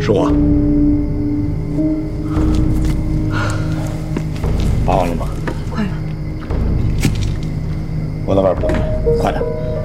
是我。拔完了吗？ 快了。 我在外边等你，快点。